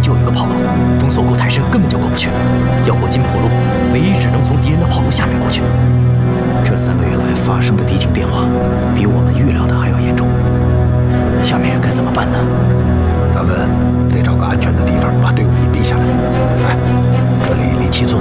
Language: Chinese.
就有一个炮路，封锁沟太深，根本就过不去。要过金浦路，唯一只能从敌人的炮路下面过去。这3个月来发生的敌情变化，比我们预料的还要严重。下面该怎么办呢？ 咱们得找个安全的地方把队伍隐蔽下来。哎，这里离七村